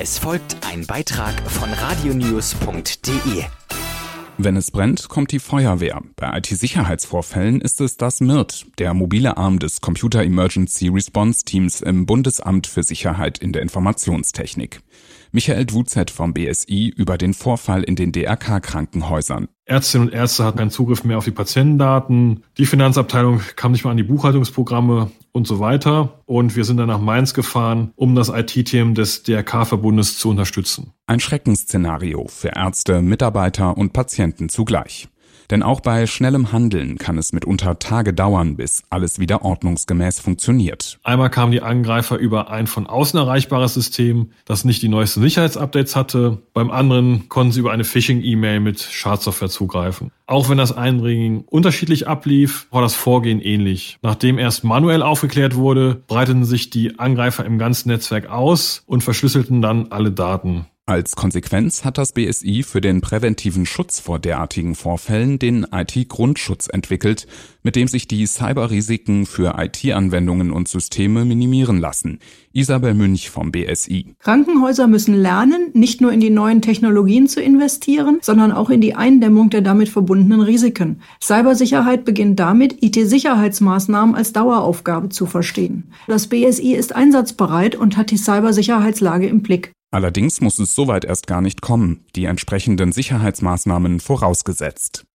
Es folgt ein Beitrag von radionews.de. Wenn es brennt, kommt die Feuerwehr. Bei IT-Sicherheitsvorfällen ist es das MIRT, der mobile Arm des Computer Emergency Response Teams im Bundesamt für Sicherheit in der Informationstechnik. Michael Dwuzet vom BSI über den Vorfall in den DRK-Krankenhäusern. Ärztinnen und Ärzte hatten keinen Zugriff mehr auf die Patientendaten. Die Finanzabteilung kam nicht mehr an die Buchhaltungsprogramme und so weiter. Und wir sind dann nach Mainz gefahren, um das IT-Team des DRK-Verbundes zu unterstützen. Ein Schreckensszenario für Ärzte, Mitarbeiter und Patienten zugleich. Denn auch bei schnellem Handeln kann es mitunter Tage dauern, bis alles wieder ordnungsgemäß funktioniert. Einmal kamen die Angreifer über ein von außen erreichbares System, das nicht die neuesten Sicherheitsupdates hatte. Beim anderen konnten sie über eine Phishing-E-Mail mit Schadsoftware zugreifen. Auch wenn das Eindringen unterschiedlich ablief, war das Vorgehen ähnlich. Nachdem erst manuell aufgeklärt wurde, breiteten sich die Angreifer im ganzen Netzwerk aus und verschlüsselten dann alle Daten. Als Konsequenz hat das BSI für den präventiven Schutz vor derartigen Vorfällen den IT-Grundschutz entwickelt, mit dem sich die Cyberrisiken für IT-Anwendungen und Systeme minimieren lassen. Isabel Münch vom BSI. Krankenhäuser müssen lernen, nicht nur in die neuen Technologien zu investieren, sondern auch in die Eindämmung der damit verbundenen Risiken. Cybersicherheit beginnt damit, IT-Sicherheitsmaßnahmen als Daueraufgabe zu verstehen. Das BSI ist einsatzbereit und hat die Cybersicherheitslage im Blick. Allerdings muss es soweit erst gar nicht kommen, die entsprechenden Sicherheitsmaßnahmen vorausgesetzt.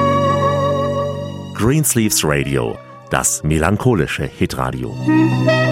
Greensleeves Radio, das melancholische Hitradio.